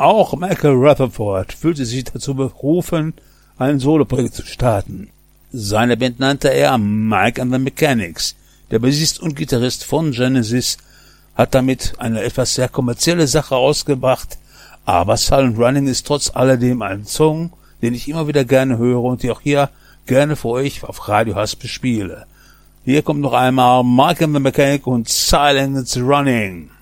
Auch Michael Rutherford fühlte sich dazu berufen, ein Soloprojekt zu starten. Seine Band nannte er Mike and the Mechanics. Der Bassist und Gitarrist von Genesis hat damit eine etwas sehr kommerzielle Sache ausgebracht, aber Silent Running ist trotz alledem ein Song, den ich immer wieder gerne höre und die auch hier gerne für euch auf Radio Haspe spiele. Hier kommt noch einmal Mike and the Mechanic und Silent Running.